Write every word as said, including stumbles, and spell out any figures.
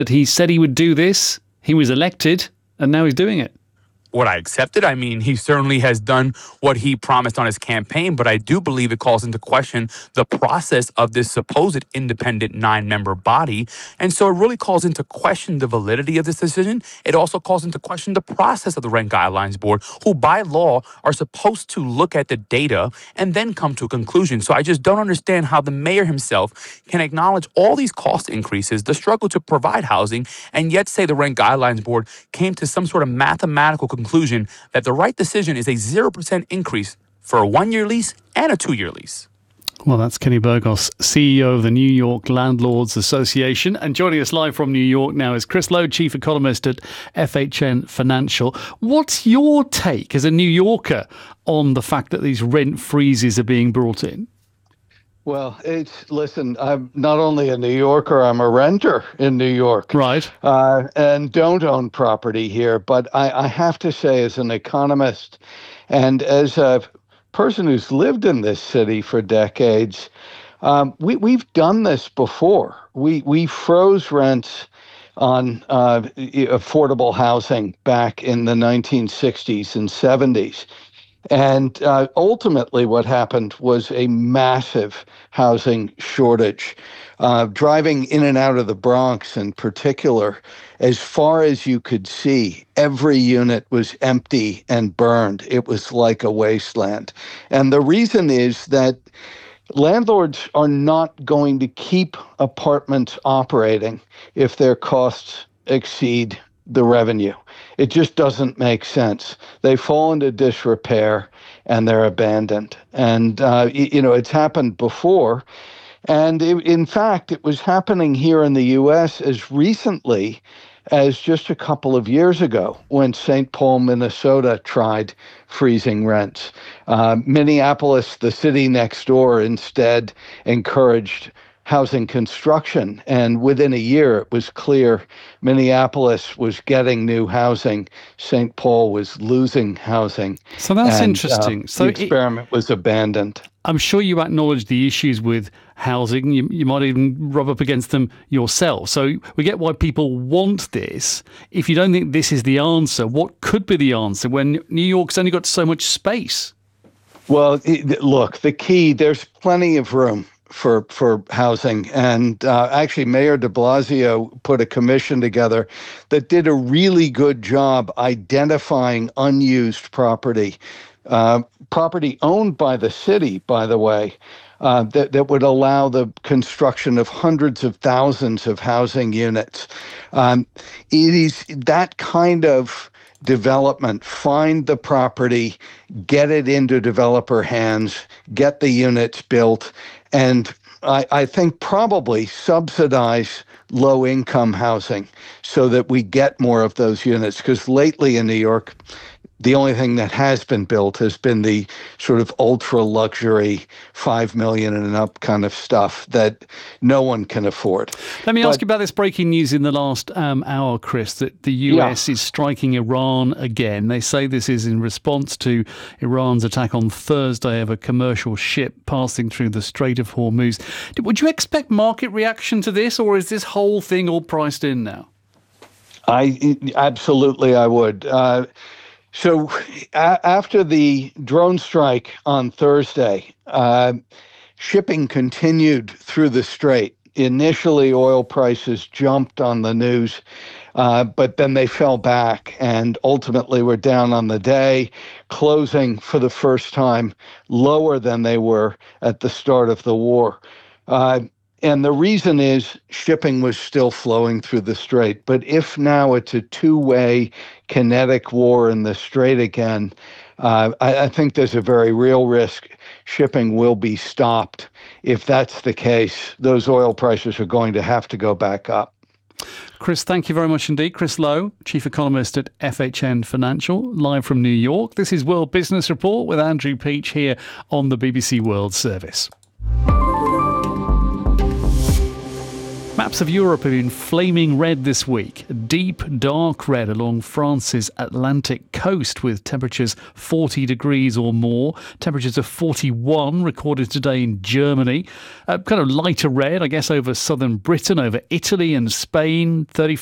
that he said he would do this. He was elected, and now he's doing it. Would I accept it? I mean, he certainly has done what he promised on his campaign, but I do believe it calls into question the process of this supposed independent nine-member body. And so it really calls into question the validity of this decision. It also calls into question the process of the Rent Guidelines Board, who by law are supposed to look at the data and then come to a conclusion. So I just don't understand how the mayor himself can acknowledge all these cost increases, the struggle to provide housing, and yet say the Rent Guidelines Board came to some sort of mathematical conclusion conclusion that the right decision is a zero percent increase for a one-year lease and a two-year lease. Well, that's Kenny Burgos, C E O of the New York Landlords Association. And joining us live from New York now is Chris Lowe, Chief Economist at F H N Financial. What's your take as a New Yorker on the fact that these rent freezes are being brought in? Well, it's listen, I'm not only a New Yorker, I'm a renter in New York. Right. Uh, and don't own property here. But I, I have to say, as an economist and as a person who's lived in this city for decades, um, we, we've done this before. We, we froze rents on uh, affordable housing back in the nineteen sixties and seventies. And uh, ultimately what happened was a massive housing shortage. Uh, driving in and out of the Bronx in particular, as far as you could see, every unit was empty and burned. It was like a wasteland. And the reason is that landlords are not going to keep apartments operating if their costs exceed the revenue. It just doesn't make sense. They fall into disrepair and they're abandoned. And, uh, you know, it's happened before. And it, in fact, it was happening here in the U S as recently as just a couple of years ago when Saint Paul, Minnesota tried freezing rents. Uh, Minneapolis, the city next door, instead encouraged housing construction. And within a year, it was clear Minneapolis was getting new housing. Saint Paul was losing housing. So that's and, interesting. Uh, so the experiment it, was abandoned. I'm sure you acknowledge the issues with housing. You, you might even rub up against them yourself. So we get why people want this. If you don't think this is the answer, what could be the answer when New York's only got so much space? Well, look, the key, there's plenty of room for for housing. And uh, actually, Mayor de Blasio put a commission together that did a really good job identifying unused property, uh, property owned by the city, by the way, uh, that, that would allow the construction of hundreds of thousands of housing units. Um, it is that kind of development, find the property, get it into developer hands, get the units built, and I, I think probably subsidize low-income housing so that we get more of those units. Because lately in New York, the only thing that has been built has been the sort of ultra-luxury five million dollars and up kind of stuff that no one can afford. Let me but, ask you about this breaking news in the last um, hour, Chris, that the U S yeah. is striking Iran again. They say this is in response to Iran's attack on Thursday of a commercial ship passing through the Strait of Hormuz. Would you expect market reaction to this, or is this whole thing all priced in now? I absolutely, I would. Uh, So a- after the drone strike on Thursday, uh, shipping continued through the strait. Initially, oil prices jumped on the news, uh, but then they fell back and ultimately were down on the day, closing for the first time lower than they were at the start of the war. Uh, And the reason is shipping was still flowing through the strait. But if now it's a two-way kinetic war in the strait again, uh, I, I think there's a very real risk shipping will be stopped. If that's the case, those oil prices are going to have to go back up. Chris, thank you very much indeed. Chris Lowe, Chief Economist at F H N Financial, live from New York. This is World Business Report with Andrew Peach here on the B B C World Service. Matt Maps of Europe have been flaming red this week. Deep, dark red along France's Atlantic coast with temperatures forty degrees or more. Temperatures of forty-one recorded today in Germany. Uh, kind of lighter red, I guess, over southern Britain, over Italy and Spain. thirty